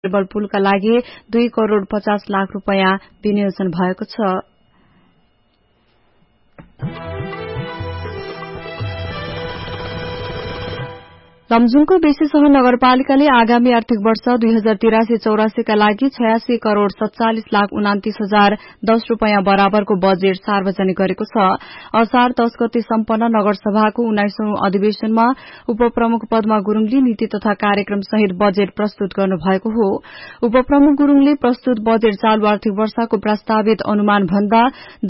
Cable Phoolka लागि 2 करोड़ 50 लाख रुपैयाँ विनियोजन भएको छ। लमजुङको बेसीसह नगरपालिकाले आगामी आर्थिक वर्ष 2083-84 का लागि 86 करोड़ 47 लाख 29 हजार 10 रुपैयाँ बराबरको बजेट सार्वजनिक गरेको छ। असार 10 गते सम्पन्न नगरसभाको 19औं अधिवेशनमा उपप्रमुख पद्मा गुरूङले नीति तथा कार्यक्रम सहित बजेट प्रस्तुत गर्नुभएको हो। उपप्रमुख गुरूङले प्रस्तुत बजेट चालू आर्थिक वर्षको प्रस्तावित अनुमान भन्दा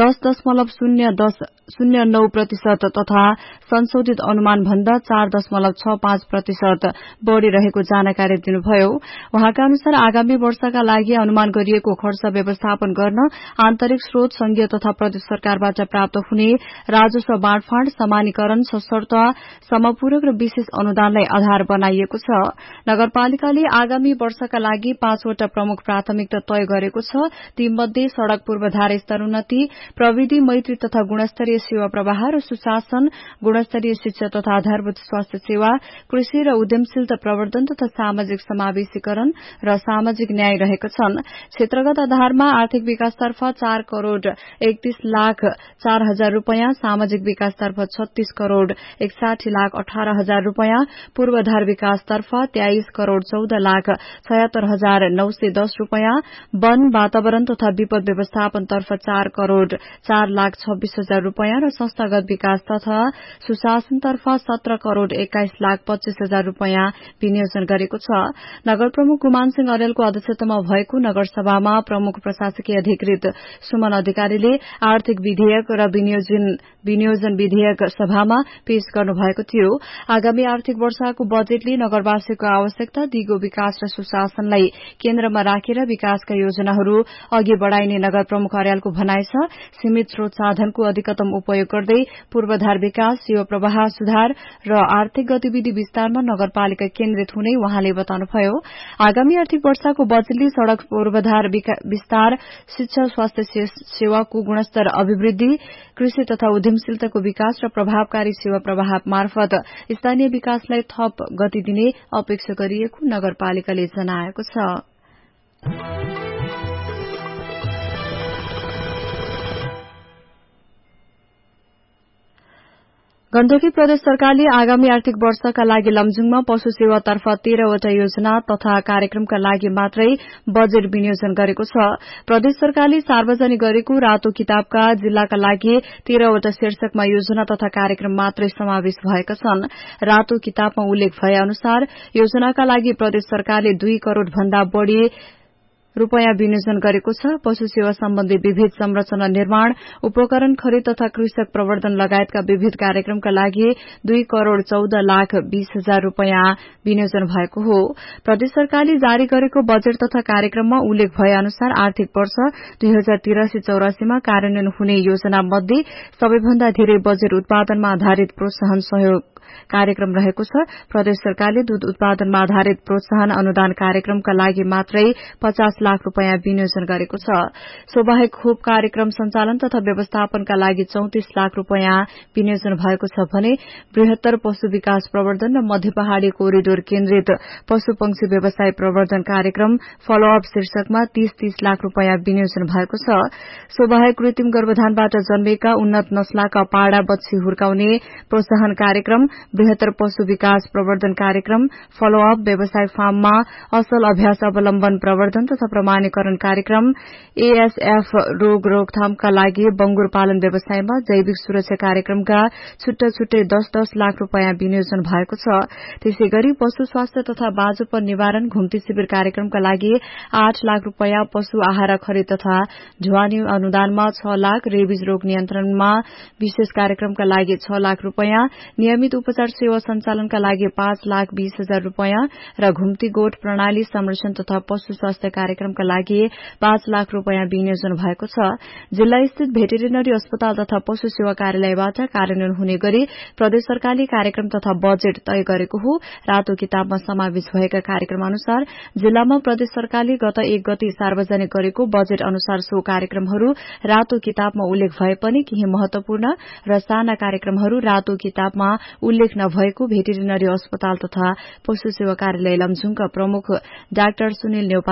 10.09% तथा संशोधित अनुमान भन्दा 4.65% बढ़ी रहेको जानकारी दिनुभयो। उहाँका अनुसार आगामी वर्षका लागि अनुमान गरिएको खर्च व्यवस्थापन गर्न आन्तरिक स्रोत संघीय तथा प्रदेश सरकारबाट प्राप्त हुने राजस्व बाँडफाँड समानीकरण सशर्त समपूरक र विशेष अनुदानलाई आधार बनाइएको छ। नगरपालिकाले आगामी वर्षका लागि 5 वटा प्रमुख प्राथमिकता तय गरेको छ। तीमध्ये सड़क पूर्वाधार स्तरोन्नति, प्रविधि मैत्री तथा गुणस्तरीय सेवा प्रवाह र सुशासन, गुणस्तरीय शिक्षा तथा आधारभूत स्वास्थ्य सेवा, कृषि र उद्यमशीलता प्रवर्धन तथा सामाजिक समावेशीकरण र सामाजिक न्याय रहेका छन्। क्षेत्रगत आधारमा आर्थिक विकासतर्फ 4 करोड़ 31 लाख 4 हजार रुपैयाँ, सामाजिक विकासतर्फ 36 करोड़ 61 लाख 18 हजार रुपैयाँ, पूर्वाधार विकासतर्फ 23 करोड़ 14 लाख 76 हजार 910 रुपैयाँ, वन वातावरण तथा विपद व्यवस्थापनतर्फ 4 करोड़ 4 लाख 26 हजार रुपैयाँ र संस्थागत विकास तथा सुशासनतर्फ 17 करोड़ 21 लाख 25 हजार रुपैयाँ विनियोजन गरेको छ। नगर प्रमुख गुमान सिंह अर्यालको अध्यक्षतामा भएको नगरसभामा प्रमुख प्रशासकीय अधिकृत सुमन अधिकारीले आर्थिक विधेयक र विनियोजन विधेयक सभामा पेश गर्नुभएको थियो। आगामी आर्थिक वर्षको बजेटले नगरवासीको आवश्यकता, दिगो विकास र सुशासनलाई केन्द्रमा राखेर विकासका योजनाहरू अघि बढ़ाइने नगर प्रमुख अर्यालको भनाइ छ। सीमित स्रोत साधनको अधिकतम उपयोग गर्दै पूर्वाधार विकास, सेवा प्रवाह सुधार र आर्थिक गतिविधि विस्तारमा नगरपालिका केन्द्रित हुने उहाँले बताउनुभयो। आगामी आर्थिक वर्षको बजेटले सड़क पूर्वाधार विस्तार, शिक्षा स्वास्थ्य सेवाको गुणस्तर अभिवृद्धि, कृषि तथा उद्यमशीलताको विकास र प्रभावकारी सेवा प्रवाह मार्फत स्थानीय विकासलाई थप गति दिने अपेक्षा गरिएको नगरपालिकाले जनाएको छ। गण्डकी प्रदेश सरकारले आगामी आर्थिक वर्षका लागि लमजुङमा पशु सेवातर्फ 13 वटा योजना तथा कार्यक्रमका लागि मात्रै बजेट विनियोजन गरेको छ। प्रदेश सरकारले सार्वजनिक गरेको रातो किताबका जिल्लाका लागि 13 वटा शीर्षकमा योजना तथा कार्यक्रम मात्रै समावेश भएका छन्। रातो किताबमा उल्लेख भए अनुसार योजनाका लागि प्रदेश सरकारले 2 करोड़ भन्दा बढ़ी रुपैयाँ विनियोजन गरेको छ। पशु सेवा सम्बन्धी विविध संरचना निर्माण, उपकरण खरिद तथा कृषक प्रवर्धन लगायतका विविध कार्यक्रमका लागि 2 करोड़ 14 लाख 20 हजार रुपैयाँ विनियोजन भएको हो। प्रदेश सरकारले जारी गरेको बजेट तथा कार्यक्रममा उल्लेख भए अनुसार आर्थिक वर्ष 2083-84 मा कार्यान्वयन हुने योजना मध्ये सबैभन्दा धेरै बजेट उत्पादनमा आधारित प्रोत्साहन सहयोग कार्यक्रम रहेको छ। प्रदेश सरकारले दूध उत्पादनमा आधारित प्रोत्साहन अनुदान कार्यक्रमका लागि मात्रै 50 लाख रुपैयाँ विनियोजन गरेको छ। सोबाहेक खोप कार्यक्रम सञ्चालन तथा व्यवस्थापनका लागि 34 लाख रुपैयाँ विनियोजन भएको छ भने बृहत्तर पशु विकास प्रवर्धन र मध्य पहाड़ी कोरिडोर केन्द्रित पशु पंक्षी व्यवसाय प्रवर्धन कार्यक्रम फलोअप शीर्षकमा 30 लाख रुपैयाँ विनियोजन भएको छ। सोबाहेक कृत्रिम गर्भधानबाट जन्मेका उन्नत नस्लका पाडा बच्छी हुर्काउने प्रोत्साहन कार्यक्रम, बृहत्तर पशु विकास प्रवर्धन कार्यक्रम, फलोअप व्यवसाय फार्ममा असल अभ्यास अवलम्बन प्रवर्धन तथा प्रमाणीकरण कार्यक्रम, एएसएफ रोग रोकथामका लागि बंगुर पालन व्यवसायमा जैविक सुरक्षा कार्यक्रमका छुट्टा छुट्टै 10 लाख रुपैयाँ विनियोजन भएको छ। त्यसैगरी पशु स्वास्थ्य तथा बाँझोपन निवारण घुम्ती शिविर कार्यक्रमका लागि 8 लाख रुपैयाँ, पशु आहार खरिद तथा ढुवानी अनुदानमा 6 लाख, रेबिज रोग नियन्त्रणमा विशेष कार्यक्रमका लागि 6 लाख रुपैयाँ, नियमित उपचार सेवा सञ्चालनका लागि 5 लाख 20 हजार रुपैयाँ र घुम्ती गोठ प्रणाली संरक्षण तथा पशु स्वास्थ्य कार्यक्रमका लागि 5 लाख रुपैयाँ विनियोजन भएको छ। जिल्ला स्थित भेटेरिनरी अस्पताल तथा पशु सेवा कार्यालयबाट कार्यान्वयन हुने गरी प्रदेश सरकारले कार्यक्रम तथा बजेट तय गरेको हो। रातो किताबमा समावेश भएका कार्यक्रम अनुसार जिल्लामा प्रदेश सरकारले गत 1 गते सार्वजनिक गरेको बजेट अनुसार सो कार्यक्रमहरू रातो किताबमा उल्लेख भए पनि केही महत्वपूर्ण र साना कार्यक्रमहरू रातो किताबमा उल्लेख उल्लेख नभएको भेटेरिनरी अस्पताल तथा पशु सेवा कार्यालय लमजुङका प्रमुख डाक्टर सुनिल